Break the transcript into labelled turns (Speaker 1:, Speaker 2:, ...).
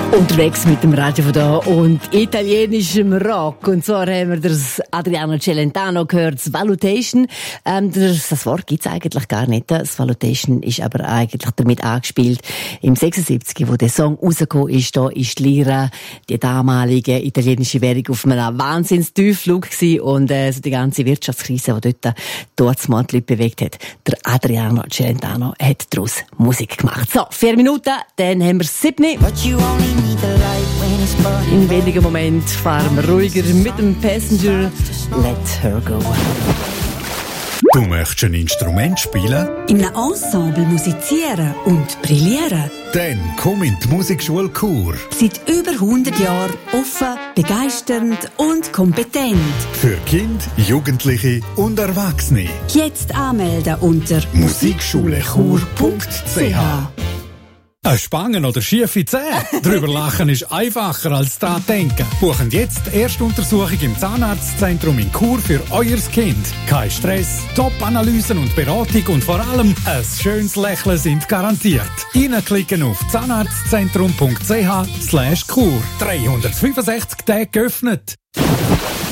Speaker 1: Unterwegs mit dem Radio von da und italienischem Rock. Und zwar haben wir das Adriano Celentano gehört, das Valutation. Das Wort gibt's eigentlich gar nicht. Das Valutation ist aber eigentlich damit angespielt. Im 76, wo der Song rausgekommen ist, da ist die Lira, die damalige italienische Währung, auf einem Wahnsinnstiefflug gewesen. Und so die ganze Wirtschaftskrise, die dort mal die Leute bewegt hat. Der Adriano Celentano hat daraus Musik gemacht. So, 4 Minuten, dann haben wir 7. In wenigen Momenten fahren wir ruhiger mit dem Passenger. Let her go.
Speaker 2: Du möchtest ein Instrument spielen?
Speaker 3: In einem Ensemble musizieren und brillieren?
Speaker 2: Dann komm in die Musikschule Chur.
Speaker 3: Seit über 100 Jahren offen, begeisternd und kompetent.
Speaker 2: Für Kinder, Jugendliche und Erwachsene.
Speaker 3: Jetzt anmelden unter
Speaker 2: musikschuleChur.ch. Eine Spangen oder schiefe Zähne? Drüber lachen ist einfacher als daran denken. Buchen jetzt die Erstuntersuchung im Zahnarztzentrum in Chur für euer Kind. Kein Stress, Top-Analysen und Beratung und vor allem ein schönes Lächeln sind garantiert. Reinklicken auf zahnarztzentrum.ch/Chur. 365 Tage geöffnet.